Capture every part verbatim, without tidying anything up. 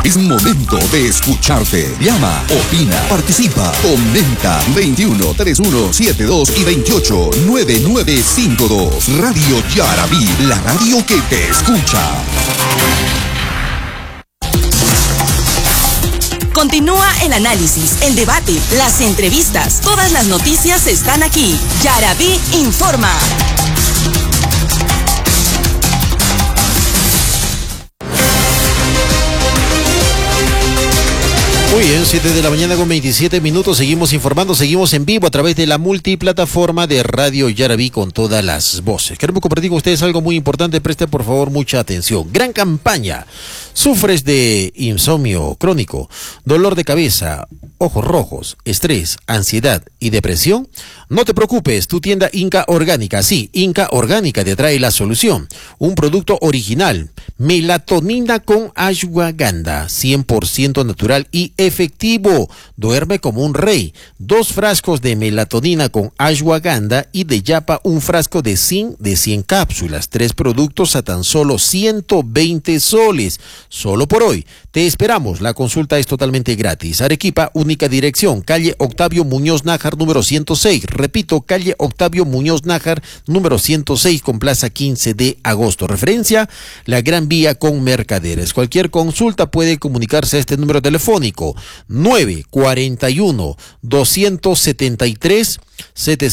Es momento de escucharte. Llama, opina, participa, comenta. veintiuno, treinta y uno, setenta y dos y veintiocho, noventa y nueve cincuenta y dos. Radio Yarabí, la radio que te escucha. Continúa el análisis, el debate, las entrevistas. Todas las noticias están aquí. Yarabí informa. Muy bien, siete de la mañana con veintisiete minutos, seguimos informando, seguimos en vivo a través de la multiplataforma de Radio Yarabí con todas las voces. Queremos compartir con ustedes algo muy importante, preste por favor mucha atención. Gran campaña. ¿Sufres de insomnio crónico, dolor de cabeza, ojos rojos, estrés, ansiedad y depresión? No te preocupes, tu tienda Inca Orgánica, sí, Inca Orgánica te trae la solución. Un producto original, melatonina con ashwagandha, cien por ciento natural y efectivo. Duerme como un rey. Dos frascos de melatonina con ashwagandha y de yapa un frasco de zinc de cien cápsulas. Tres productos a tan solo ciento veinte soles. Solo por hoy. Te esperamos. La consulta es totalmente gratis. Arequipa, única dirección. Calle Octavio Muñoz Nájar, número ciento seis. Repito, calle Octavio Muñoz Nájar, número ciento seis, con plaza quince de agosto. Referencia, la Gran Vía con Mercaderes. Cualquier consulta puede comunicarse a este número telefónico nueve cuatro uno, dos siete tres, siete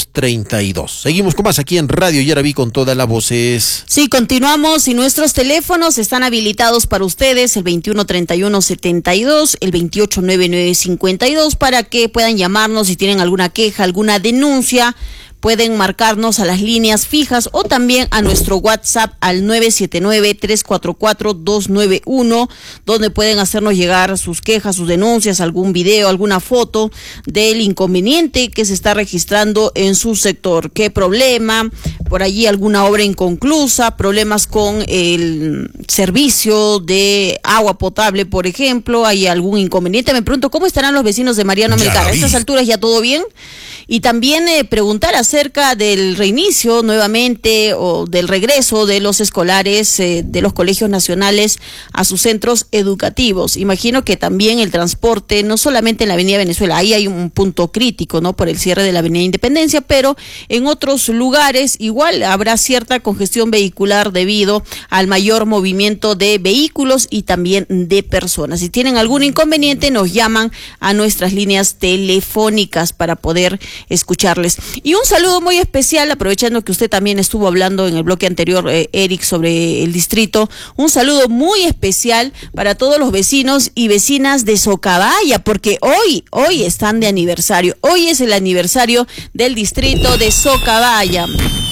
tres dos. Seguimos con más aquí en Radio Yarabí con todas las voces. Sí, continuamos y nuestros teléfonos están habilitados para ustedes, el veintiuno treinta y uno setenta y dos, el veintiocho noventa y nueve cincuenta y dos, para que puedan llamarnos si tienen alguna queja, alguna denuncia. Pueden marcarnos a las líneas fijas o también a nuestro WhatsApp al nueve siete nueve, tres cuatro cuatro, dos nueve uno, donde pueden hacernos llegar sus quejas, sus denuncias, algún video, alguna foto del inconveniente que se está registrando en su sector. ¿Qué problema? Por allí alguna obra inconclusa, problemas con el servicio de agua potable, por ejemplo, hay algún inconveniente. Me pregunto, ¿cómo estarán los vecinos de Mariano Melgar? ¿A estas alturas ya todo bien? Y también eh, preguntar acerca del reinicio nuevamente o del regreso de los escolares eh, de los colegios nacionales a sus centros educativos. Imagino que también el transporte, no solamente en la Avenida Venezuela, ahí hay un punto crítico, ¿no? Por el cierre de la Avenida Independencia, pero en otros lugares igual habrá cierta congestión vehicular debido al mayor movimiento de vehículos y también de personas. Si tienen algún inconveniente, nos llaman a nuestras líneas telefónicas para poder escucharles. Y un saludo muy especial, aprovechando que usted también estuvo hablando en el bloque anterior, eh, Eric, sobre el distrito, un saludo muy especial para todos los vecinos y vecinas de Socabaya, porque hoy, hoy están de aniversario, hoy es el aniversario del distrito de Socabaya.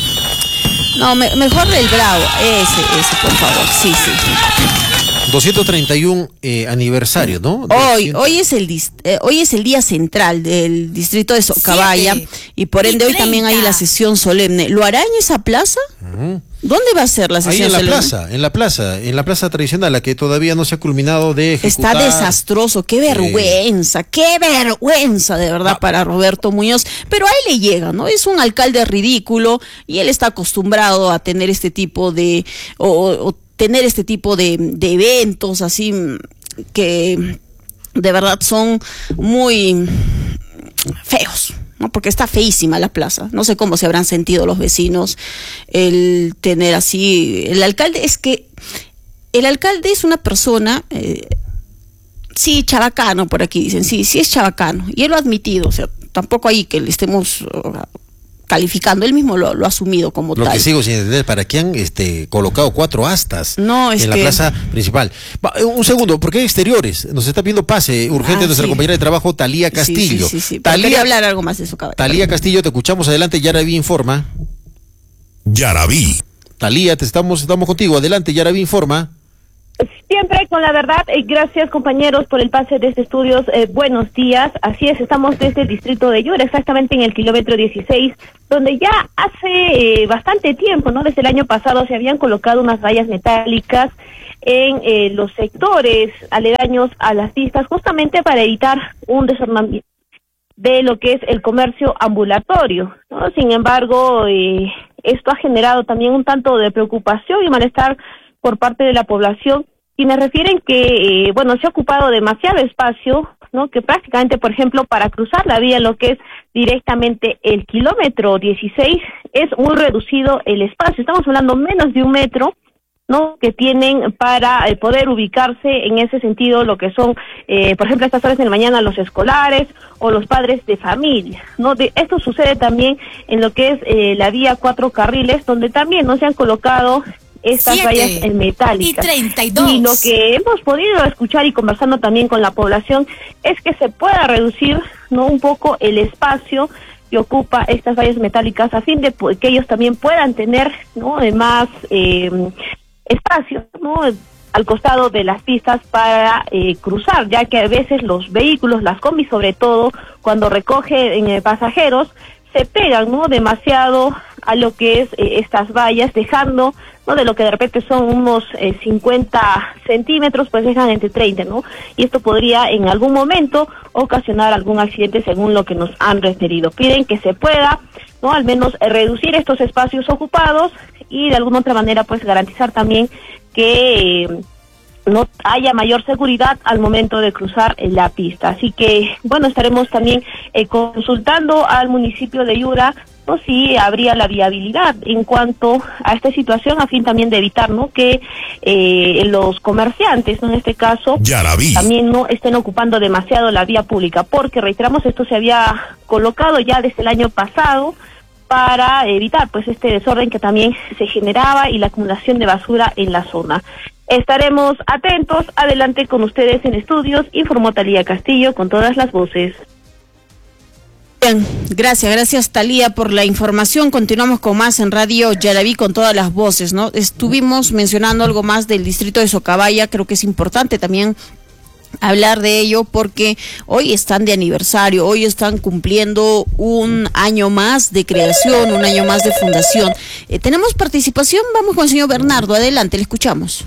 No, me, mejor del Bravo, ese, ese, por favor, sí, sí. doscientos treinta y uno eh, aniversario, ¿no? Hoy, hoy es el dist- eh, hoy es el día central del distrito de Socabaya y por ende hoy también hay la sesión solemne. ¿Lo hará en esa plaza? Uh-huh. ¿Dónde va a ser la sesión Ahí en la solemne? plaza, en la plaza, en la plaza tradicional, la que todavía no se ha culminado de ejecutar. Está desastroso, qué vergüenza, eh... qué vergüenza de verdad ah. para Roberto Muñoz, pero a él le llega, ¿no? Es un alcalde ridículo y él está acostumbrado a tener este tipo de o, o tener este tipo de, de eventos así que de verdad son muy feos, ¿no? Porque está feísima la plaza. No sé cómo se habrán sentido los vecinos el tener así. El alcalde es que el alcalde es una persona, eh, sí, chabacano, por aquí dicen, sí, sí es chabacano, y él lo ha admitido, o sea, tampoco ahí que le estemos uh, calificando, él mismo lo, lo ha asumido como lo tal. Lo que sigo sin entender, ¿para qué han este, colocado cuatro astas no, es en que... la plaza principal? Va, un segundo, ¿por qué exteriores? Nos está pidiendo pase urgente ah, nuestra sí. compañera de trabajo, Talía Castillo. Sí, sí, sí, sí. Talía, quería hablar algo más de eso, cabrón. Talía Castillo, te escuchamos, adelante, Yarabí informa. Yarabí. Talía, te estamos, estamos contigo, adelante, Yarabí informa. Siempre con la verdad, eh, gracias compañeros por el pase de este estudios, eh, buenos días, así es, estamos desde el distrito de Llura, exactamente en el kilómetro dieciséis, donde ya hace eh, bastante tiempo, ¿no? Desde el año pasado se habían colocado unas vallas metálicas en eh, los sectores aledaños a las pistas, justamente para evitar un desordenamiento de lo que es el comercio ambulatorio, ¿no? Sin embargo, eh, esto ha generado también un tanto de preocupación y malestar por parte de la población, quienes refieren que, eh, bueno, se ha ocupado demasiado espacio, ¿no? Que prácticamente, por ejemplo, para cruzar la vía, lo que es directamente el kilómetro dieciséis, es muy reducido el espacio. Estamos hablando menos de un metro, ¿no? Que tienen para eh, poder ubicarse en ese sentido lo que son, eh, por ejemplo, a estas horas de la mañana los escolares o los padres de familia, ¿no? De, esto sucede también en lo que es eh, la vía cuatro carriles, donde también no se han colocado estas vallas en metálicas. Y treinta y dos. Y lo que hemos podido escuchar y conversando también con la población es que se pueda reducir, ¿no? Un poco el espacio que ocupa estas vallas metálicas a fin de que ellos también puedan tener, ¿no? Más eh, espacio, ¿no? Al costado de las pistas para eh, cruzar, ya que a veces los vehículos, las combis sobre todo, cuando recogen eh, pasajeros, se pegan, ¿no? Demasiado a lo que es eh, estas vallas, dejando, ¿no? De lo que de repente son unos eh, cincuenta centímetros, pues dejan entre treinta, ¿no? Y esto podría en algún momento ocasionar algún accidente según lo que nos han referido. Piden que se pueda, ¿no? Al menos eh, reducir estos espacios ocupados y de alguna otra manera pues garantizar también que eh, no haya mayor seguridad al momento de cruzar eh, la pista. Así que, bueno, estaremos también eh, consultando al municipio de Yura, ¿no? Si habría la viabilidad en cuanto a esta situación, a fin también de evitar, ¿no? Que eh, los comerciantes, ¿no? En este caso, Yaraví. también no estén ocupando demasiado la vía pública, porque reiteramos, esto se había colocado ya desde el año pasado para evitar pues este desorden que también se generaba y la acumulación de basura en la zona. Estaremos atentos, adelante con ustedes en estudios, informó Talía Castillo con todas las voces. Bien, gracias, gracias Talía por la información. Continuamos con más en Radio Yaraví con todas las voces, ¿no? Estuvimos mencionando algo más del distrito de Socabaya, creo que es importante también hablar de ello porque hoy están de aniversario, hoy están cumpliendo un año más de creación, un año más de fundación. Eh, ¿Tenemos participación? Vamos con el señor Bernardo, adelante, le escuchamos.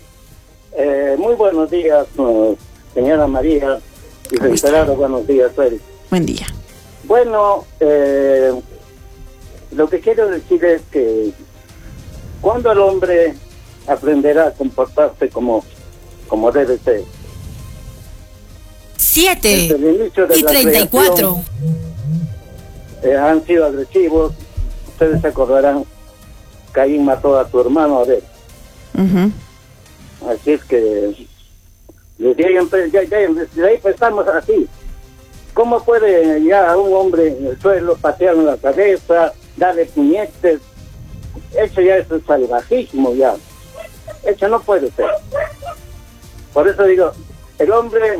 Eh, muy buenos días, uh, señora María, y reiterado buenos días, Félix. Buen día. Bueno, eh, lo que quiero decir es que cuando el hombre aprenderá a comportarse como, como debe ser. Siete Desde el inicio de y la treinta y cuatro. Eh, han sido agresivos. Ustedes se acordarán, Caín mató a su hermano Abel. Uh-huh. Así es que desde ahí, ya, ya, desde ahí estamos así. ¿Cómo puede ya a un hombre en el suelo patearle la cabeza, darle puñetes? Eso ya es salvajismo ya. Eso no puede ser. Por eso digo, el hombre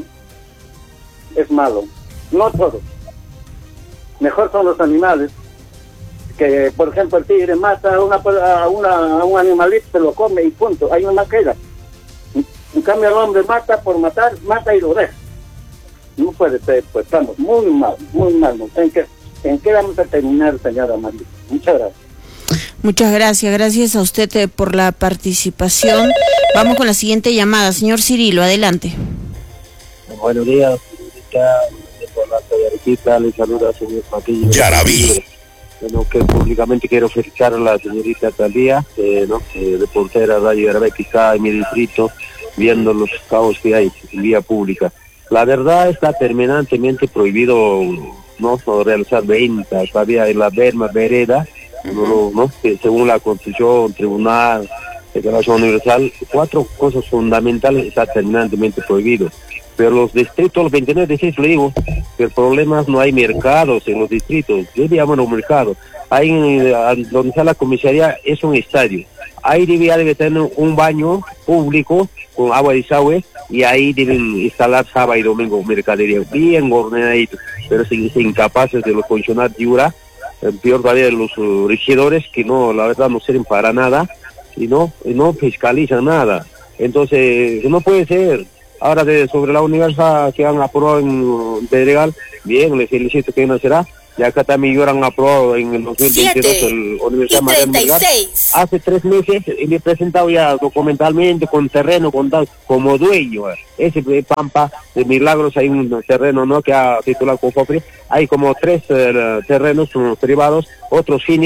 es malo, no todos. Mejor son los animales, que por ejemplo el tigre mata a, una, a, una, a un animalito, se lo come y punto, ahí no queda. En cambio el hombre mata por matar, mata y lo deja. No puede ser, pues estamos muy mal, muy mal. ¿En qué, en qué vamos a terminar, señora María? Muchas gracias. Muchas gracias, gracias a usted eh, por la participación. Vamos con la siguiente llamada, señor Cirilo, adelante. Buenos días, señorita, por la de Arequipa, le saluda al señor Paquillo. Yaraví. Bueno, que públicamente quiero felicitar a la señorita Talía, eh, ¿no? eh, reportera Radio Yaraví, que está en mi distrito, viendo los caos que hay en vía pública. La verdad está terminantemente prohibido no, no realizar ventas, todavía en la Berma Vereda, no, no, que según la Constitución, Tribunal, Declaración Universal, cuatro cosas fundamentales está terminantemente prohibido. Pero los distritos, los veintinueve distritos, le digo, que el problema es no hay mercados en los distritos. Yo le llamo un mercado. Ahí en, donde está la comisaría es un estadio. Ahí debe, debe tener un baño público con agua de desagüe y ahí deben instalar sábado y domingo mercadería bien ordenadito, pero sin, sin incapaces de los funcionarios de Yura, peor todavía de los uh, regidores que no, la verdad no sirven para nada y no, y no fiscalizan nada. Entonces, no puede ser. Ahora de, sobre la universidad que han aprobado en Pedregal, bien, les felicito que no será. Y acá también yo han aprobado en el dos mil veintidós el Universidad Mariano Melgar. Hace tres meses me he presentado ya documentalmente con terreno, con tal, como dueño. Ese Pampa de Milagros hay un terreno, ¿no? Que ha titulado con Cofre. Hay como tres uh, terrenos uh, privados, otros fines.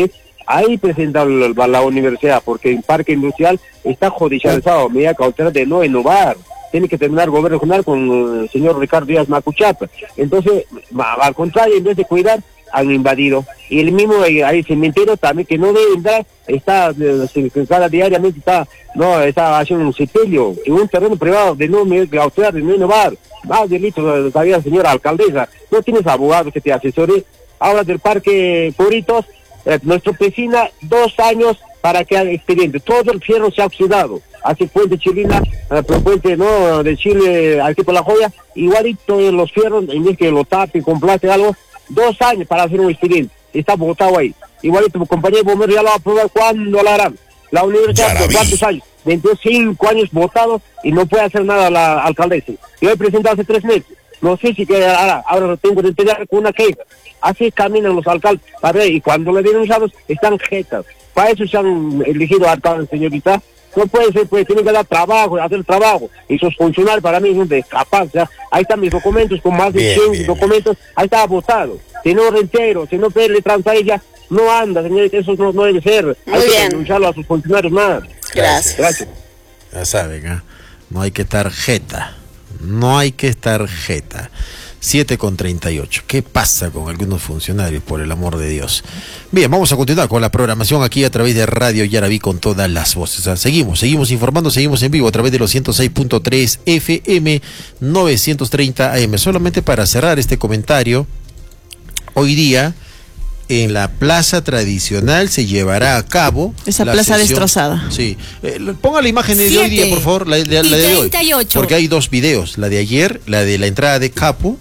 ahí presenta la, la universidad, porque el parque industrial está judicializado, medida cautelar de no innovar. Tiene que terminar el gobierno regional con el señor Ricardo Díaz Macuchapa. Entonces, al contrario, en vez de cuidar, han invadido. Y el mismo ahí cementerio también, que no debe entrar, está, cada diariamente está, no, está haciendo un sepelio en un terreno privado de no cautelar, de no innovar. Más delito todavía, señora alcaldesa. No tienes abogado que te asesore. Habla del parque Puritos, eh, nuestra vecina, dos años para que haga expediente. Todo el fierro se ha oxidado. Hace puente chilena, eh, puente no de Chile, aquí por La Joya, igualito los fierros, en vez que lo tape con plástico algo, dos años para hacer un expediente. Está botado ahí. Igualito, mi compañero bombero ya lo va a probar cuando lo harán. La universidad, ¿por cuántos años? veinticinco años votados y no puede hacer nada la alcaldesa. Yo he presentado hace tres meses. No sé si que ahora, ahora tengo que entregar con una queja. Así caminan los alcaldes, para ver, y cuando le denunciamos están jetas. Para eso se han elegido alcaldes, señorita. No puede ser, pues tienen que dar trabajo, hacer trabajo. Y esos funcionarios para mí son de capaz. O sea, ahí están mis documentos, con más de bien, cien bien, documentos, bien. Ahí está votado. Si no rentero, si no le transa a ella, no anda, señorita, eso no, no debe ser. Muy hay bien. que denunciarlo a sus funcionarios más. Gracias. Gracias. Ya saben, ¿eh? No hay que estar jeta. No hay que estar jeta. siete con treinta y ocho. ¿Qué pasa con algunos funcionarios, por el amor de Dios? Bien, vamos a continuar con la programación aquí a través de Radio Yaraví con todas las voces. O sea, seguimos, seguimos informando, seguimos en vivo a través de los ciento seis punto tres F M, novecientos treinta A M. Solamente para cerrar este comentario, hoy día en la plaza tradicional se llevará a cabo esa la plaza sesión, destrozada. Sí, eh, ponga la imagen de hoy día, por favor, la, la, la de hoy, porque hay dos videos, la de ayer, la de la entrada de Capu,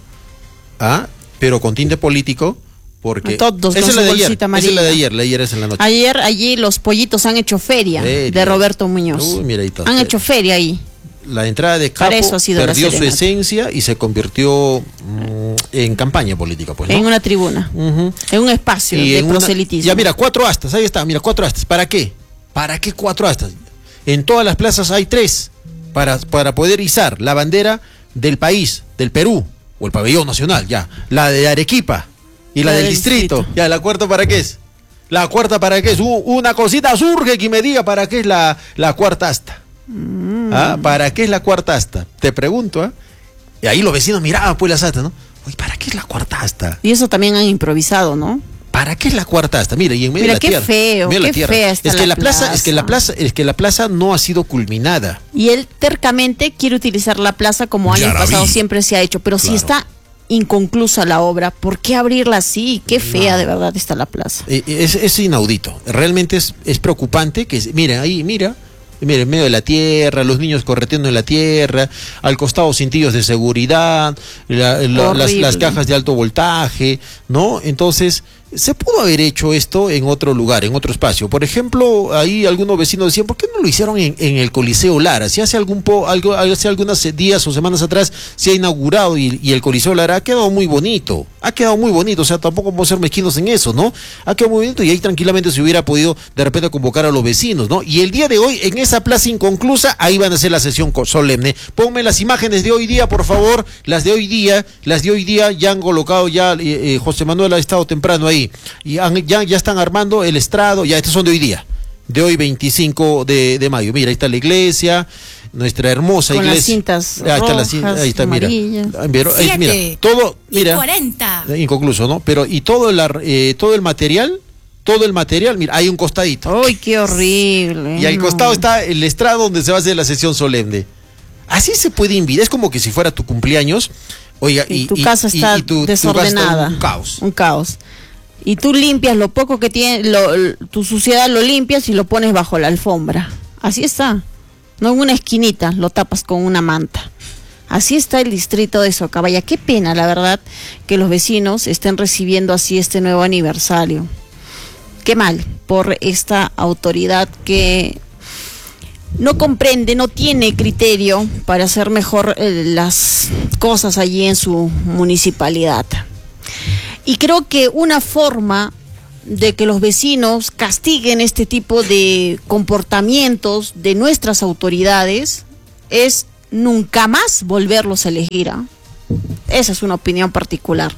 ah, pero con tinte político, porque todos esa es la de ayer, esa es la de ayer, la de ayer es en la noche. Ayer allí los pollitos han hecho feria, feria. de Roberto Muñoz. Uy, mira, ahí está. Han hecho feria ahí. La entrada de Capo perdió su esencia y se convirtió mmm, en campaña política, pues, ¿no? En una tribuna, uh-huh. en un espacio y de proselitismo. Una, ya mira, cuatro astas, ahí está, mira, cuatro astas. ¿Para qué? ¿Para qué cuatro astas? En todas las plazas hay tres, para, para poder izar la bandera del país, del Perú, o el pabellón nacional, ya. La de Arequipa y la, la del, del distrito. distrito. Ya, ¿la cuarta para qué es? ¿La cuarta para qué es? Uh, una cosita surge que me diga para qué es la, la cuarta asta. Mm. ¿Ah? ¿Para qué es la cuarta asta? Te pregunto, ¿eh? Y ahí los vecinos miraban pues las astas, ¿no? Oye, ¿para qué es la cuarta asta? Y eso también han improvisado, ¿no? ¿Para qué es la cuarta asta? Mira, y en medio Mira, de la qué tierra. Feo, qué tierra. fea está es que la, la plaza, plaza. Es que la plaza, es que la plaza no ha sido culminada. Y él tercamente quiere utilizar la plaza como años pasados siempre se ha hecho, pero claro. Si está inconclusa la obra, ¿por qué abrirla así? Qué fea no. de verdad está la plaza. Es, es inaudito, realmente es, es preocupante que, mira, ahí, mira, mira, en medio de la tierra, los niños correteando en la tierra, al costado cintillos de seguridad, la, la, las, las cajas de alto voltaje, ¿no? Entonces, se pudo haber hecho esto en otro lugar, en otro espacio. Por ejemplo, ahí algunos vecinos decían, ¿por qué no lo hicieron en, en el Coliseo Lara? Si hace algún po, algo, hace algunos días o semanas atrás se ha inaugurado y, y el Coliseo Lara ha quedado muy bonito, ha quedado muy bonito, o sea, tampoco podemos ser mezquinos en eso, ¿no? Ha quedado muy bonito y ahí tranquilamente se hubiera podido de repente convocar a los vecinos, ¿no? Y el día de hoy, en esa plaza inconclusa, ahí van a hacer la sesión solemne. Ponme las imágenes de hoy día, por favor, las de hoy día, las de hoy día ya han colocado, ya eh, eh, José Manuel ha estado temprano ahí. Y han, ya, ya están armando el estrado, ya estos son de hoy día, de hoy veinticinco de, de mayo. Mira, ahí está la iglesia, nuestra hermosa con iglesia. Las cintas ahí rojas, está la, ahí está, mira. Siete, ahí, mira, todo, mira, cuarenta. Inconcluso, ¿no? Pero y todo el, eh, todo el material, todo el material, mira, hay un costadito. ¡Ay, qué horrible! Y al costado está el estrado donde se va a hacer la sesión solemne. Así se puede invitar, es como que si fuera tu cumpleaños. Oiga, y, y tu casa y, está y tu, desordenada. Tu un caos. Un caos. Y tú limpias lo poco que tiene, lo, tu suciedad lo limpias y lo pones bajo la alfombra. Así está. No en una esquinita, lo tapas con una manta. Así está el distrito de Socabaya. Qué pena, la verdad, que los vecinos estén recibiendo así este nuevo aniversario. Qué mal por esta autoridad que no comprende, no tiene criterio para hacer mejor eh, las cosas allí en su municipalidad. Y creo que una forma de que los vecinos castiguen este tipo de comportamientos de nuestras autoridades es nunca más volverlos a elegir, ¿eh? Esa es una opinión particular.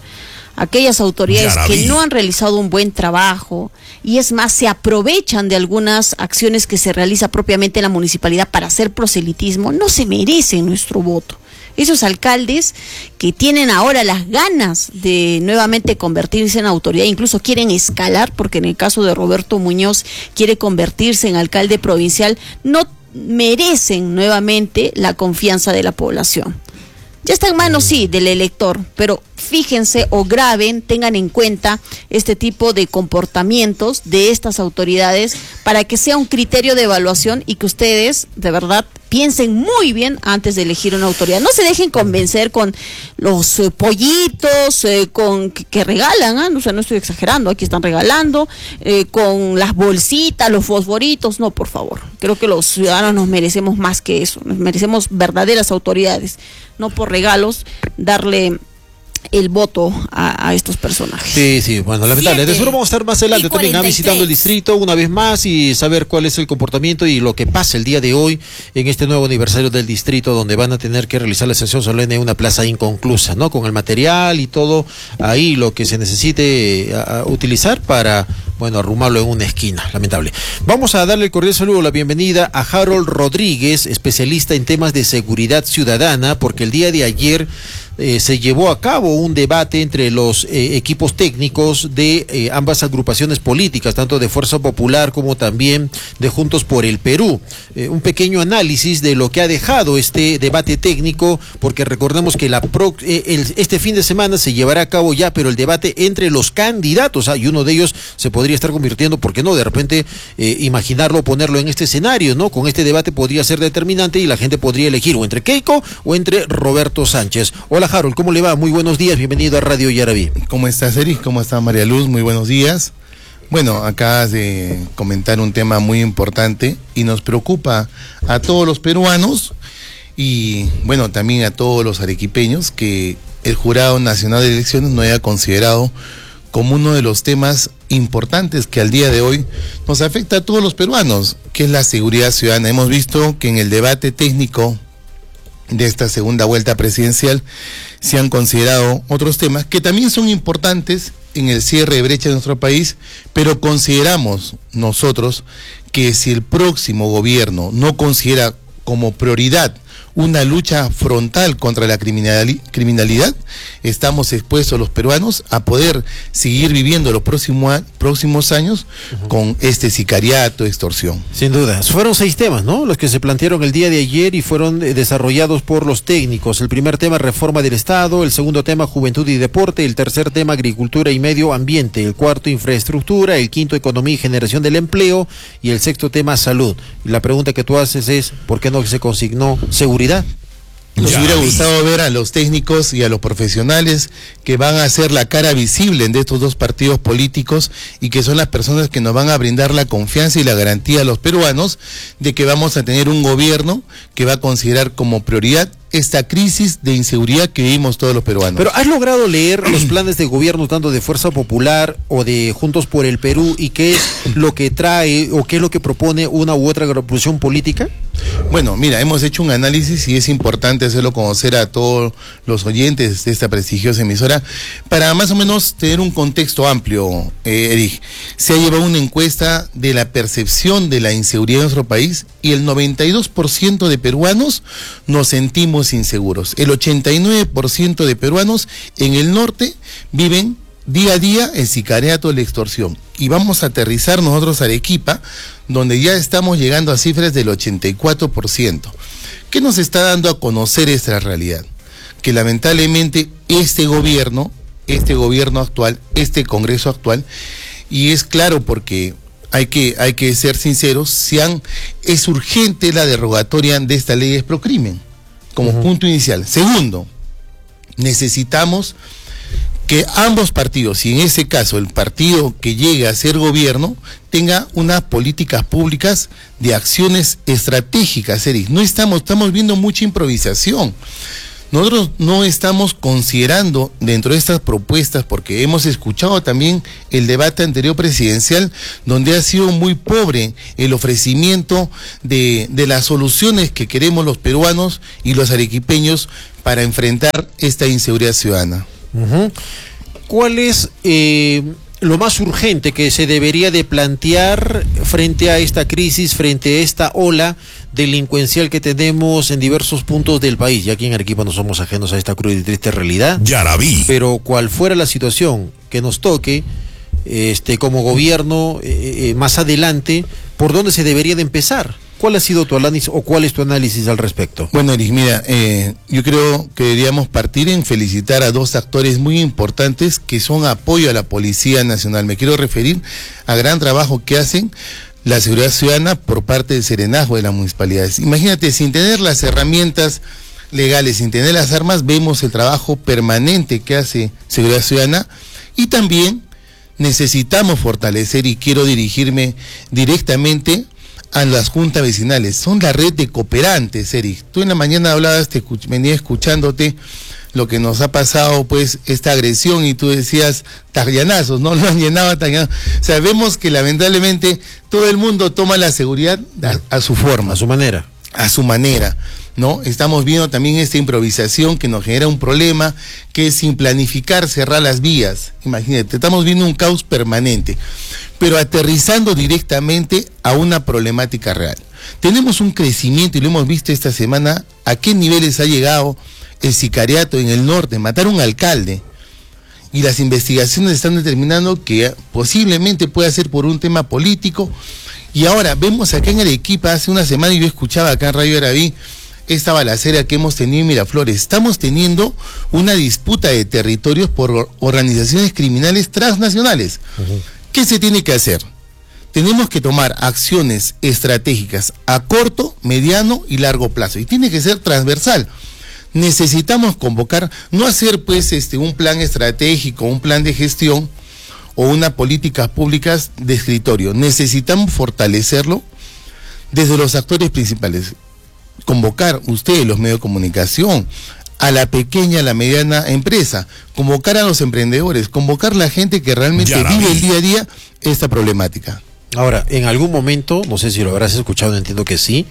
aquellas autoridades Yaraví. que no han realizado un buen trabajo y es más, se aprovechan de algunas acciones que se realiza propiamente en la municipalidad para hacer proselitismo, no se merecen nuestro voto. Esos alcaldes que tienen ahora las ganas de nuevamente convertirse en autoridad, incluso quieren escalar, porque en el caso de Roberto Muñoz quiere convertirse en alcalde provincial, no merecen nuevamente la confianza de la población. Ya está en manos, sí, del elector, pero fíjense o graben, tengan en cuenta este tipo de comportamientos de estas autoridades para que sea un criterio de evaluación y que ustedes, de verdad, piensen muy bien antes de elegir una autoridad. No se dejen convencer con los eh, pollitos, eh, con que, que regalan, ¿eh? O sea, no estoy exagerando, aquí están regalando, eh, con las bolsitas, los fosforitos, no, por favor. Creo que los ciudadanos nos merecemos más que eso, nos merecemos verdaderas autoridades, no por regalos darle el voto a, a estos personajes. Sí, sí, bueno, lamentable. De seguro vamos a estar más adelante también ¿ah? visitando el distrito una vez más y saber cuál es el comportamiento y lo que pasa el día de hoy en este nuevo aniversario del distrito, donde van a tener que realizar la sesión solemne en una plaza inconclusa, ¿no? Con el material y todo ahí lo que se necesite a, a utilizar para, bueno, arrumarlo en una esquina, lamentable. Vamos a darle el cordial saludo, la bienvenida a Harold Rodríguez, especialista en temas de seguridad ciudadana, porque el día de ayer Eh, se llevó a cabo un debate entre los eh, equipos técnicos de eh, ambas agrupaciones políticas, tanto de Fuerza Popular como también de Juntos por el Perú. Eh, un pequeño análisis de lo que ha dejado este debate técnico, porque recordemos que la pro, eh, el, este fin de semana se llevará a cabo ya, pero el debate entre los candidatos, ah, y uno de ellos se podría estar convirtiendo, ¿por qué no? De repente eh, imaginarlo, ponerlo en este escenario, ¿no? Con este debate podría ser determinante y la gente podría elegir o entre Keiko o entre Roberto Sánchez. Hola Harold, ¿cómo le va? Muy buenos días, bienvenido a Radio Yaraví. ¿Cómo estás, Eric? ¿Cómo está María Luz? Muy buenos días. Bueno, acabas de comentar un tema muy importante y nos preocupa a todos los peruanos y, bueno, también a todos los arequipeños que el Jurado Nacional de Elecciones no haya considerado como uno de los temas importantes que al día de hoy nos afecta a todos los peruanos, que es la seguridad ciudadana. Hemos visto que en el debate técnico de esta segunda vuelta presidencial se han considerado otros temas que también son importantes en el cierre de brecha de nuestro país, pero consideramos nosotros que si el próximo gobierno no considera como prioridad una lucha frontal contra la criminalidad, estamos expuestos los peruanos a poder seguir viviendo los próximos, próximos años uh-huh. con este sicariato, extorsión. Sin duda, fueron seis temas, ¿no? Los que se plantearon el día de ayer y fueron eh, desarrollados por los técnicos. El primer tema, reforma del Estado; el segundo tema, juventud y deporte; el tercer tema, agricultura y medio ambiente; el cuarto, infraestructura; el quinto, economía y generación del empleo; y el sexto tema, salud. Y la pregunta que tú haces es, ¿por qué no se consignó seguridad? Nos hubiera gustado ver a los técnicos y a los profesionales que van a ser la cara visible de estos dos partidos políticos y que son las personas que nos van a brindar la confianza y la garantía a los peruanos de que vamos a tener un gobierno que va a considerar como prioridad esta crisis de inseguridad que vivimos todos los peruanos. Pero ¿has logrado leer los planes de gobierno tanto de Fuerza Popular o de Juntos por el Perú y qué es lo que trae o qué es lo que propone una u otra agrupación política? Bueno, mira, hemos hecho un análisis y es importante hacerlo conocer a todos los oyentes de esta prestigiosa emisora para más o menos tener un contexto amplio, eh, Eric. Se ha llevado una encuesta de la percepción de la inseguridad en nuestro país y el noventa y dos por ciento de peruanos nos sentimos inseguros. El ochenta y nueve por ciento de peruanos en el norte viven día a día el sicariato, la extorsión. Y vamos a aterrizar nosotros a Arequipa, donde ya estamos llegando a cifras del ochenta y cuatro por ciento. ¿Qué nos está dando a conocer esta realidad? Que lamentablemente este gobierno, este gobierno actual, este Congreso actual, y es claro porque hay que, hay que ser sinceros, se han, es urgente la derogatoria de esta ley de procrimen, como uh-huh. punto inicial. Segundo, necesitamos que ambos partidos, y en ese caso el partido que llegue a ser gobierno, tenga unas políticas públicas de acciones estratégicas, Eric. No estamos, estamos viendo mucha improvisación. Nosotros no estamos considerando dentro de estas propuestas, porque hemos escuchado también el debate anterior presidencial, donde ha sido muy pobre el ofrecimiento de, de las soluciones que queremos los peruanos y los arequipeños para enfrentar esta inseguridad ciudadana. Uh-huh. ¿cuál es eh, lo más urgente que se debería de plantear frente a esta crisis, frente a esta ola delincuencial que tenemos en diversos puntos del país? Ya aquí en Arequipa no somos ajenos a esta cruda y triste realidad. Yarabí. Pero cual fuera la situación que nos toque, este, como gobierno, eh, eh, más adelante, ¿por dónde se debería de empezar? ¿Cuál ha sido tu análisis o cuál es tu análisis al respecto? Bueno, Eric, mira, eh, yo creo que deberíamos partir en felicitar a dos actores muy importantes que son apoyo a la Policía Nacional. Me quiero referir al gran trabajo que hacen la seguridad ciudadana por parte del serenazgo de las municipalidades. Imagínate, sin tener las herramientas legales, sin tener las armas, vemos el trabajo permanente que hace seguridad ciudadana y también necesitamos fortalecer, y quiero dirigirme directamente a las juntas vecinales. Son la red de cooperantes, Eric. Tú en la mañana hablabas, te escuch- venía escuchándote lo que nos ha pasado, pues, esta agresión, y tú decías taglianazos, ¿no? Lo han llenado a taglianazos. O sea, vemos que lamentablemente todo el mundo toma la seguridad a, a su forma. A su manera. A su manera, ¿no? Estamos viendo también esta improvisación que nos genera un problema, que es sin planificar cerrar las vías. Imagínate, estamos viendo un caos permanente, pero aterrizando directamente a una problemática real. Tenemos un crecimiento, y lo hemos visto esta semana, a qué niveles ha llegado el sicariato en el norte, matar a un alcalde. Y las investigaciones están determinando que posiblemente pueda ser por un tema político. Y ahora vemos acá en Arequipa, hace una semana yo escuchaba acá en Radio Yarabí esta balacera que hemos tenido en Miraflores. Estamos teniendo una disputa de territorios por organizaciones criminales transnacionales. Uh-huh. ¿Qué se tiene que hacer? Tenemos que tomar acciones estratégicas a corto, mediano y largo plazo. Y tiene que ser transversal. Necesitamos convocar, no hacer pues este un plan estratégico, un plan de gestión o una políticas públicas de escritorio. Necesitamos fortalecerlo desde los actores principales. Convocar ustedes, los medios de comunicación, a la pequeña, a la mediana empresa, convocar a los emprendedores, convocar a la gente que realmente Yarabí. Vive el día a día esta problemática. Ahora, en algún momento, no sé si lo habrás escuchado, entiendo que sí,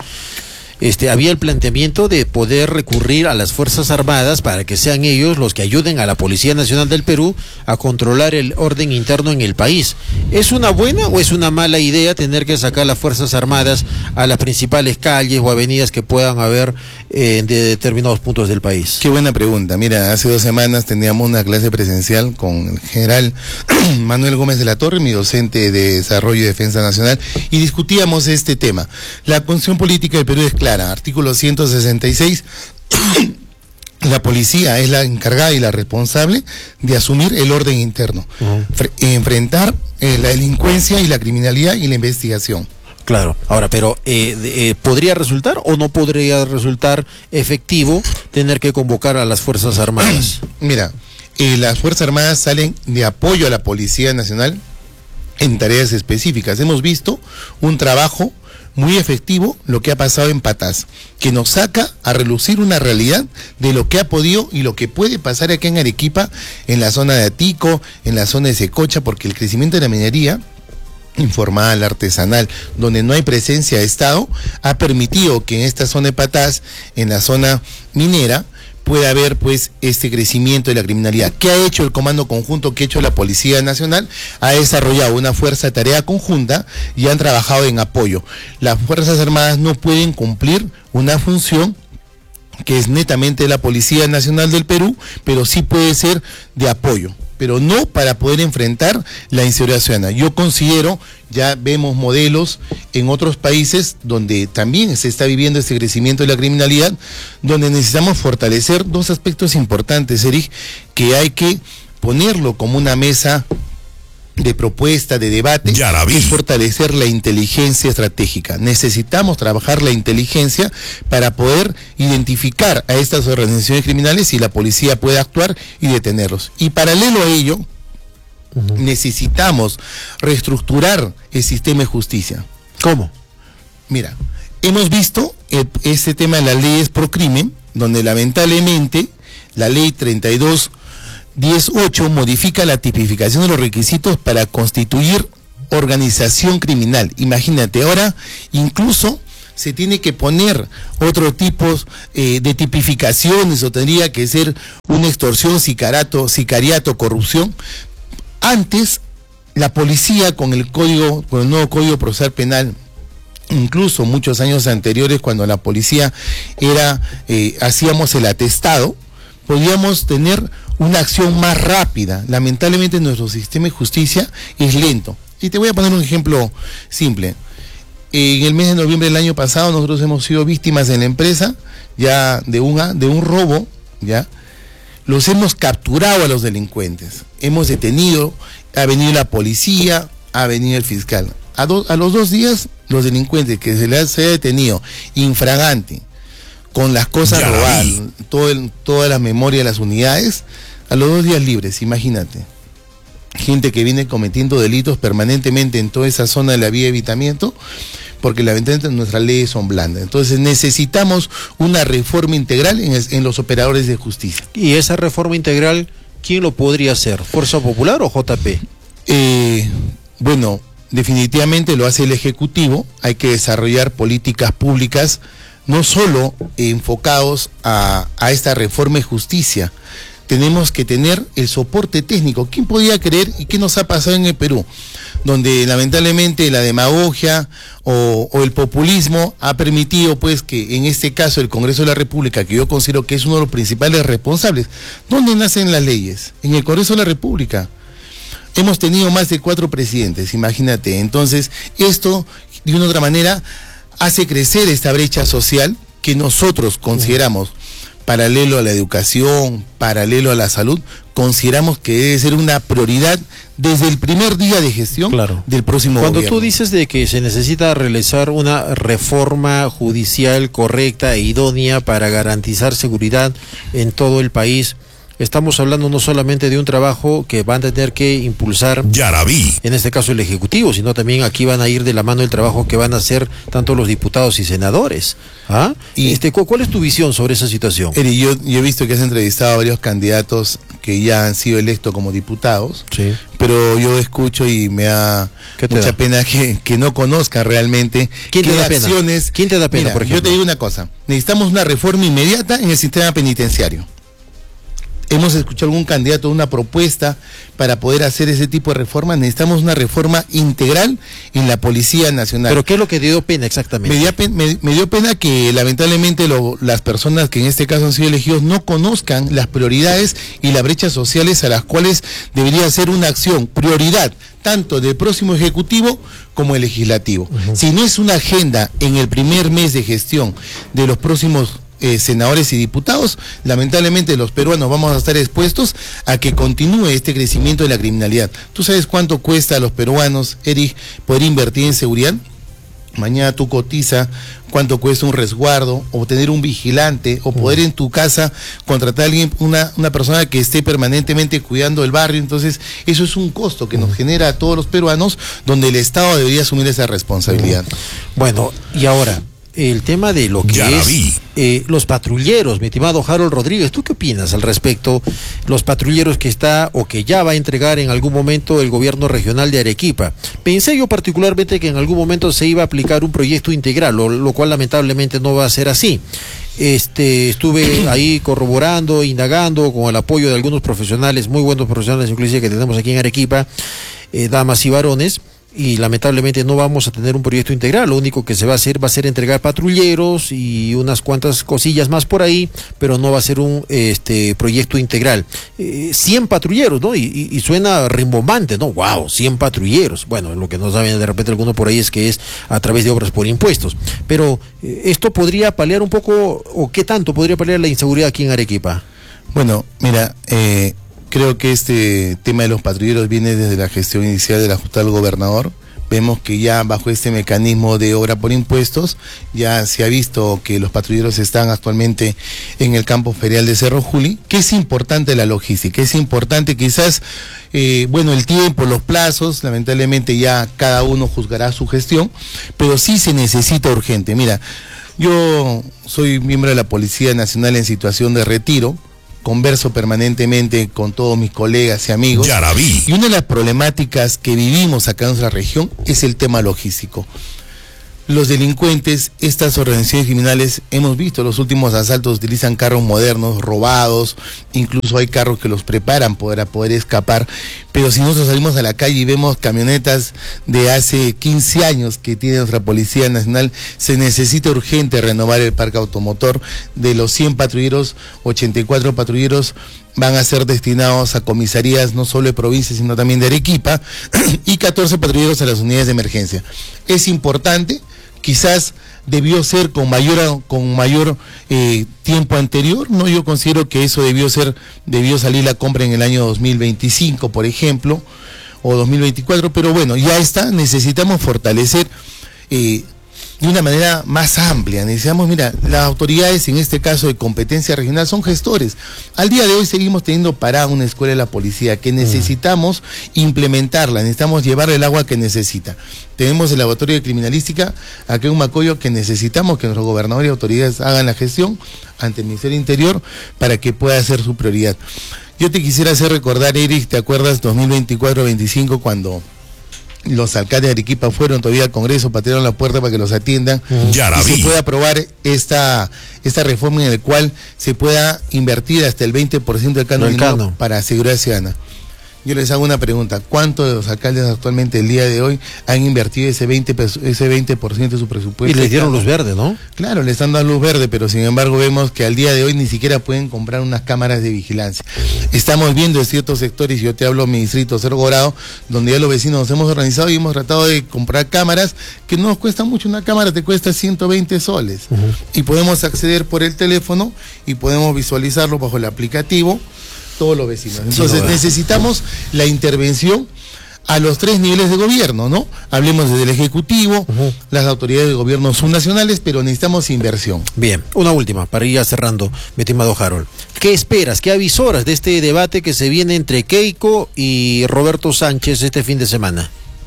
Este, había el planteamiento de poder recurrir a las Fuerzas Armadas para que sean ellos los que ayuden a la Policía Nacional del Perú a controlar el orden interno en el país. ¿Es una buena o es una mala idea tener que sacar las Fuerzas Armadas a las principales calles o avenidas que puedan haber eh, de determinados puntos del país? Qué buena pregunta. Mira, hace dos semanas teníamos una clase presencial con el general Manuel Gómez de la Torre, mi docente de Desarrollo y Defensa Nacional, y discutíamos este tema. La constitución política del Perú es clara. Artículo ciento sesenta y seis, la policía es la encargada y la responsable de asumir el orden interno, uh-huh. Fre- enfrentar eh, la delincuencia y la criminalidad y la investigación. Claro, ahora, pero eh, eh, ¿podría resultar o no podría resultar efectivo tener que convocar a las Fuerzas Armadas? Mira, eh, las Fuerzas Armadas salen de apoyo a la Policía Nacional en tareas específicas. Hemos visto un trabajo muy efectivo, lo que ha pasado en Patás, que nos saca a relucir una realidad de lo que ha podido y lo que puede pasar aquí en Arequipa, en la zona de Atico, en la zona de Secocha, porque el crecimiento de la minería informal, artesanal, donde no hay presencia de Estado, ha permitido que en esta zona de Patás, en la zona minera, puede haber pues este crecimiento de la criminalidad. ¿Qué ha hecho el Comando Conjunto? ¿Qué ha hecho la Policía Nacional? Ha desarrollado una fuerza de tarea conjunta y han trabajado en apoyo. Las Fuerzas Armadas no pueden cumplir una función que es netamente de la Policía Nacional del Perú, pero sí puede ser de apoyo, pero no para poder enfrentar la inseguridad ciudadana. Yo considero, ya vemos modelos en otros países donde también se está viviendo este crecimiento de la criminalidad, donde necesitamos fortalecer dos aspectos importantes, Eric, que hay que ponerlo como una mesa de propuesta, de debate, es fortalecer la inteligencia estratégica. Necesitamos trabajar la inteligencia para poder identificar a estas organizaciones criminales y la policía puede actuar y detenerlos. Y paralelo a ello, uh-huh. necesitamos reestructurar el sistema de justicia. ¿Cómo? Mira, hemos visto el, este tema de las leyes pro crimen, donde lamentablemente la ley treinta y dos diez ocho modifica la tipificación de los requisitos para constituir organización criminal. Imagínate, ahora incluso se tiene que poner otro tipo eh, de tipificaciones, o tendría que ser una extorsión, sicariato, sicariato, corrupción. Antes, la policía con el código, con el nuevo Código Procesal Penal, incluso muchos años anteriores, cuando la policía era, eh, hacíamos el atestado, podíamos tener una acción más rápida. Lamentablemente nuestro sistema de justicia es lento. Y te voy a poner un ejemplo simple. En el mes de noviembre del año pasado nosotros hemos sido víctimas en la empresa ya de una, de un robo, ya. Los hemos capturado a los delincuentes. Hemos detenido, ha venido la policía, ha venido el fiscal. A, do, a los dos días, los delincuentes que se les ha detenido infragante, con las cosas robadas, todo el, toda la memoria de las unidades, a los dos días libres, imagínate. Gente que viene cometiendo delitos permanentemente en toda esa zona de la vía de evitamiento, porque lamentablemente nuestras leyes son blandas. Entonces necesitamos una reforma integral en, el, en los operadores de justicia. ¿Y esa reforma integral, quién lo podría hacer? ¿Fuerza Popular o J P? Eh, bueno, definitivamente lo hace el Ejecutivo. Hay que desarrollar políticas públicas no solo enfocados a, a esta reforma de justicia. Tenemos que tener el soporte técnico. ¿Quién podía creer y qué nos ha pasado en el Perú? Donde lamentablemente la demagogia o, o el populismo ha permitido pues que en este caso el Congreso de la República, que yo considero que es uno de los principales responsables, ¿dónde nacen las leyes? En el Congreso de la República. Hemos tenido más de cuatro presidentes, imagínate. Entonces esto de una u otra manera hace crecer esta brecha social que nosotros consideramos paralelo a la educación, paralelo a la salud, consideramos que debe ser una prioridad desde el primer día de gestión claro. del próximo Cuando gobierno. Tú dices de que se necesita realizar una reforma judicial correcta e idónea para garantizar seguridad en todo el país, estamos hablando no solamente de un trabajo que van a tener que impulsar, Yaraví, en este caso el Ejecutivo, sino también aquí van a ir de la mano el trabajo que van a hacer tanto los diputados y senadores. ¿Ah? Y este, ¿cuál es tu visión sobre esa situación? Eri, yo, yo he visto que has entrevistado a varios candidatos que ya han sido electos como diputados, sí. pero yo escucho y me da mucha da? pena que, que no conozcan realmente ¿Quién qué te da acciones. Pena? ¿Quién te da pena, Mira, por ejemplo? yo te digo una cosa, necesitamos una reforma inmediata en el sistema penitenciario. Hemos escuchado algún candidato, una propuesta para poder hacer ese tipo de reformas. Necesitamos una reforma integral en la Policía Nacional. ¿Pero qué es lo que te dio pena exactamente? Me dio, pena, me, me dio pena que lamentablemente lo, las personas que en este caso han sido elegidos no conozcan las prioridades y las brechas sociales a las cuales debería ser una acción, prioridad, tanto del próximo Ejecutivo como el Legislativo. Uh-huh. Si no es una agenda en el primer mes de gestión de los próximos Eh, senadores y diputados, lamentablemente los peruanos vamos a estar expuestos a que continúe este crecimiento de la criminalidad. ¿Tú sabes cuánto cuesta a los peruanos, Eric, poder invertir en seguridad? Mañana tú cotiza cuánto cuesta un resguardo, o tener un vigilante, o poder en tu casa contratar a alguien, una, una persona que esté permanentemente cuidando el barrio. Entonces eso es un costo que nos genera a todos los peruanos, donde el Estado debería asumir esa responsabilidad. Bueno, y ahora el tema de lo que Yaraví. es eh, los patrulleros, mi estimado Harold Rodríguez, ¿tú qué opinas al respecto? Los patrulleros que está o que ya va a entregar en algún momento el gobierno regional de Arequipa. Pensé yo particularmente que en algún momento se iba a aplicar un proyecto integral, lo, lo cual lamentablemente no va a ser así. Este, estuve ahí corroborando, indagando con el apoyo de algunos profesionales, muy buenos profesionales inclusive que tenemos aquí en Arequipa, eh, damas y varones, y lamentablemente no vamos a tener un proyecto integral. Lo único que se va a hacer va a ser entregar patrulleros y unas cuantas cosillas más por ahí, pero no va a ser un este proyecto integral. Eh, cien patrulleros, ¿no? Y, y, y suena rimbombante, ¿no? ¡Wow! cien patrulleros. Bueno, lo que no saben de repente algunos por ahí es que es a través de obras por impuestos. Pero eh, esto podría paliar un poco, o ¿qué tanto podría paliar la inseguridad aquí en Arequipa? Bueno, mira, eh... creo que este tema de los patrulleros viene desde la gestión inicial de la Junta del Gobernador. Vemos que ya bajo este mecanismo de obra por impuestos, ya se ha visto que los patrulleros están actualmente en el campo ferial de Cerro Juli, que es importante la logística, es importante quizás, eh, bueno, el tiempo, los plazos, lamentablemente ya cada uno juzgará su gestión, pero sí se necesita urgente. Mira, yo soy miembro de la Policía Nacional en situación de retiro, converso permanentemente con todos mis colegas y amigos. Yaraví. Y una de las problemáticas que vivimos acá en nuestra región es el tema logístico. los delincuentes, estas organizaciones criminales, hemos visto los últimos asaltos, utilizan carros modernos, robados, incluso hay carros que los preparan para poder escapar, pero si nosotros salimos a la calle y vemos camionetas de hace quince años que tiene nuestra Policía Nacional, se necesita urgente renovar el parque automotor. De los cien patrulleros, ochenta y cuatro patrulleros van a ser destinados a comisarías no solo de provincia, sino también de Arequipa, y catorce patrulleros a las unidades de emergencia. Es importante. Quizás debió ser con mayor con mayor eh, tiempo anterior, no, yo considero que eso debió ser debió salir la compra en el año dos mil veinticinco, por ejemplo, o dos mil veinticuatro, pero bueno, ya está, necesitamos fortalecer eh, de una manera más amplia. Necesitamos, mira, las autoridades, en este caso de competencia regional, son gestores. Al día de hoy seguimos teniendo parada una escuela de la policía que necesitamos implementarla, necesitamos llevarle el agua que necesita. Tenemos el laboratorio de criminalística aquí en Macoyo, que necesitamos que nuestros gobernadores y autoridades hagan la gestión ante el Ministerio del Interior para que pueda ser su prioridad. Yo te quisiera hacer recordar, Eric, ¿te acuerdas dos mil veinticuatro veinticinco cuando los alcaldes de Arequipa fueron todavía al Congreso, patearon la puerta para que los atiendan y se pueda aprobar esta esta reforma en la cual se pueda invertir hasta el veinte por ciento del canon no para seguridad ciudadana? Yo les hago una pregunta: ¿cuántos de los alcaldes actualmente el día de hoy han invertido ese veinte por ciento, ese veinte por ciento de su presupuesto? Y les dieron luz verde, ¿no? Claro, le están dando luz verde, pero sin embargo vemos que al día de hoy ni siquiera pueden comprar unas cámaras de vigilancia. Estamos viendo en ciertos sectores, yo te hablo de mi distrito, Cerro Dorado, donde ya los vecinos nos hemos organizado y hemos tratado de comprar cámaras que no nos cuesta mucho. Una cámara te cuesta ciento veinte soles. Uh-huh. Y podemos acceder por el teléfono y podemos visualizarlo bajo el aplicativo todos los vecinos. Entonces necesitamos la intervención a los tres niveles de gobierno, ¿no? Hablemos desde el Ejecutivo, uh-huh. las autoridades de gobierno subnacionales, pero necesitamos inversión. Bien, una última, para ir ya cerrando, mi estimado Harold. ¿Qué esperas, qué avisoras de este debate que se viene entre Keiko y Roberto Sánchez este fin de semana?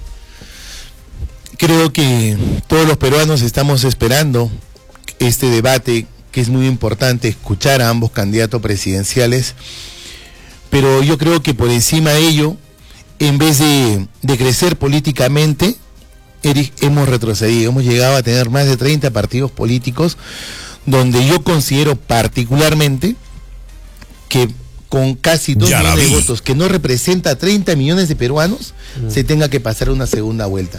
Creo que todos los peruanos estamos esperando este debate, que es muy importante escuchar a ambos candidatos presidenciales. Pero yo creo que por encima de ello, en vez de, de crecer políticamente, Eric, hemos retrocedido. Hemos llegado a tener más de treinta partidos políticos, donde yo considero particularmente que con casi dos millones de votos, que no representa a treinta millones de peruanos, mm. se tenga que pasar una segunda vuelta,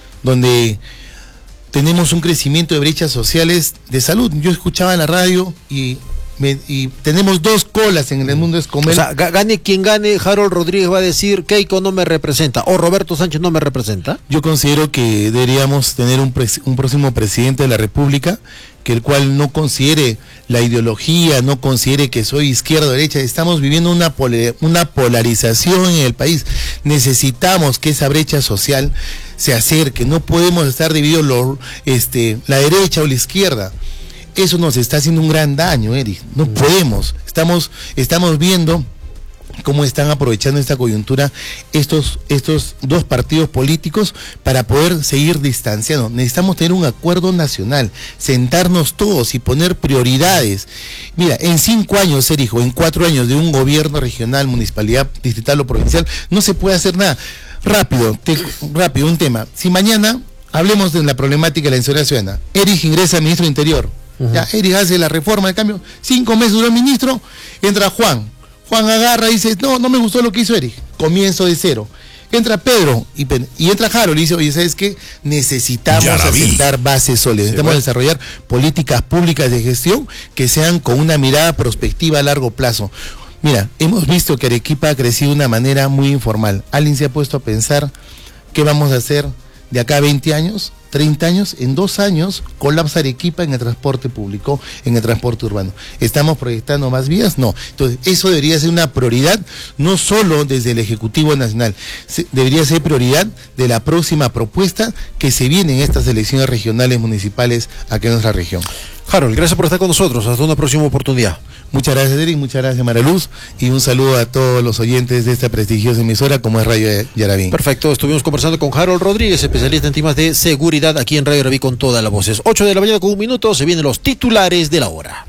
donde tenemos un crecimiento de brechas sociales de salud. Yo escuchaba en la radio y... Me, y tenemos dos colas en el mundo Escomel. O sea, gane quien gane, Harold Rodríguez va a decir Keiko no me representa o Roberto Sánchez no me representa. Yo considero que deberíamos tener un, pres, un próximo presidente de la República, que el cual no considere la ideología, no considere que soy izquierda o derecha. Estamos viviendo una, pole, una polarización en el país. Necesitamos que esa brecha social se acerque. No podemos estar divididos lo, este, la derecha o la izquierda. Eso nos está haciendo un gran daño, Eric. No podemos. Estamos, estamos viendo cómo están aprovechando esta coyuntura estos, estos dos partidos políticos para poder seguir distanciando. Necesitamos tener un acuerdo nacional, sentarnos todos y poner prioridades. Mira, en cinco años, Eric, o en cuatro años de un gobierno regional, municipalidad, distrital o provincial, no se puede hacer nada. Rápido, te, rápido, un tema. Si mañana hablemos de la problemática de la inseguridad ciudadana, Eric ingresa al ministro de Interior. Uh-huh. Ya, Eric hace la reforma, de cambio, cinco meses duró el ministro, entra Juan, Juan agarra y dice, no, no me gustó lo que hizo Eric, comienzo de cero. Entra Pedro y, y entra Harold y dice, oye, ¿sabes qué? Necesitamos asentar bases sólidas, necesitamos sí, desarrollar políticas públicas de gestión que sean con una mirada prospectiva a largo plazo. Mira, hemos visto que Arequipa ha crecido de una manera muy informal. ¿Alguien se ha puesto a pensar qué vamos a hacer de acá a veinte años? treinta años, en dos años colapsa Arequipa en el transporte público, en el transporte urbano. ¿Estamos proyectando más vías? No. Entonces, eso debería ser una prioridad, no solo desde el Ejecutivo Nacional, se, debería ser prioridad de la próxima propuesta que se viene en estas elecciones regionales municipales aquí en nuestra región. Harold, gracias por estar con nosotros. Hasta una próxima oportunidad. Muchas gracias, Eric, muchas gracias, Maraluz, y un saludo a todos los oyentes de esta prestigiosa emisora como es Radio Yarabí. Perfecto, estuvimos conversando con Harold Rodríguez, especialista en temas de seguridad aquí en Radio Yarabí con todas las voces. ocho de la mañana con un minuto, se vienen los titulares de la hora.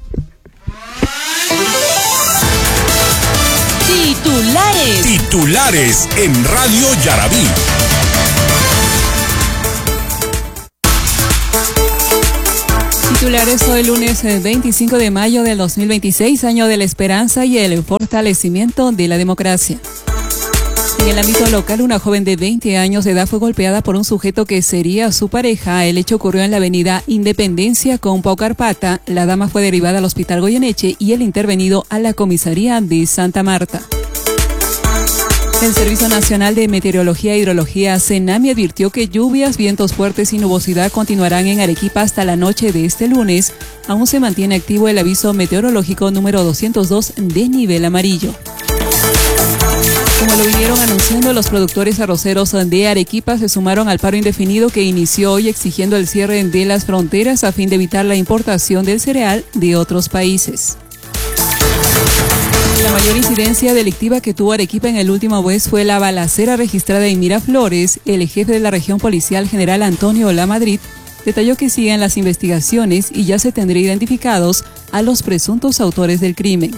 Titulares. Titulares en Radio Yarabí. Titulares hoy lunes veinticinco de mayo del dos mil veintiséis, año de la esperanza y el fortalecimiento de la democracia. En el ámbito local, una joven de veinte años de edad fue golpeada por un sujeto que sería su pareja. El hecho ocurrió en la avenida Independencia con Paucarpata. La dama fue derivada al hospital Goyeneche y el intervenido a la comisaría de Santa Marta. El Servicio Nacional de Meteorología e Hidrología, CENAMI, advirtió que lluvias, vientos fuertes y nubosidad continuarán en Arequipa hasta la noche de este lunes. Aún se mantiene activo el aviso meteorológico número doscientos dos de nivel amarillo. Como lo vinieron anunciando, los productores arroceros de Arequipa se sumaron al paro indefinido que inició hoy exigiendo el cierre de las fronteras a fin de evitar la importación del cereal de otros países. La mayor incidencia delictiva que tuvo Arequipa en el último mes fue la balacera registrada en Miraflores. El jefe de la región policial, general Antonio Lamadrid, detalló que siguen las investigaciones y ya se tendrán identificados a los presuntos autores del crimen.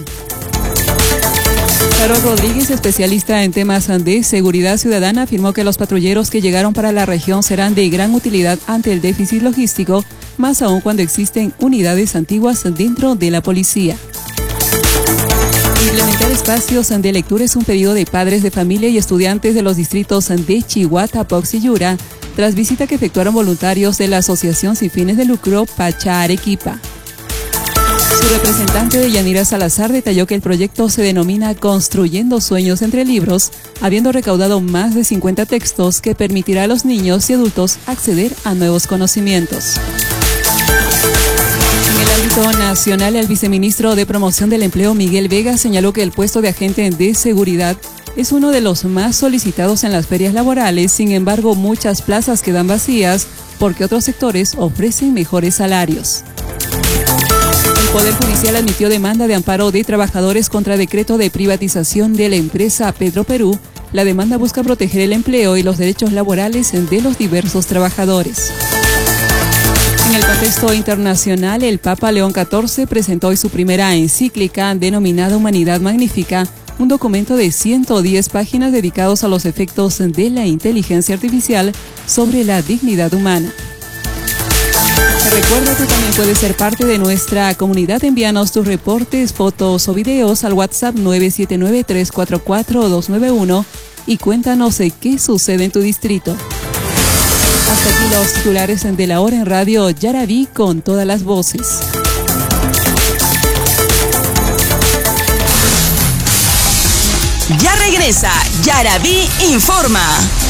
Carlos Rodríguez, especialista en temas de seguridad ciudadana, afirmó que los patrulleros que llegaron para la región serán de gran utilidad ante el déficit logístico, más aún cuando existen unidades antiguas dentro de la policía. Implementar espacios de lectura es un pedido de padres de familia y estudiantes de los distritos de Chihuahua, Pox y Yura, tras visita que efectuaron voluntarios de la Asociación Sin Fines de Lucro Pacha Arequipa. Su representante, Deyanira Salazar, detalló que el proyecto se denomina Construyendo Sueños entre Libros, habiendo recaudado más de cincuenta textos que permitirá a los niños y adultos acceder a nuevos conocimientos. En el ámbito nacional, el viceministro de Promoción del Empleo, Miguel Vega, señaló que el puesto de agente de seguridad es uno de los más solicitados en las ferias laborales. Sin embargo, muchas plazas quedan vacías porque otros sectores ofrecen mejores salarios. El Poder Judicial admitió demanda de amparo de trabajadores contra decreto de privatización de la empresa Petroperú. La demanda busca proteger el empleo y los derechos laborales de los diversos trabajadores. En el contexto internacional, el Papa León catorce presentó hoy su primera encíclica denominada Humanidad Magnífica, un documento de ciento diez páginas dedicados a los efectos de la inteligencia artificial sobre la dignidad humana. Recuerda que también puedes ser parte de nuestra comunidad. Envíanos tus reportes, fotos o videos al WhatsApp nueve siete nueve, tres cuatro cuatro, dos nueve uno y cuéntanos qué sucede en tu distrito. Hasta aquí los titulares de la hora en Radio Yarabí con todas las voces. Ya regresa Yarabí Informa.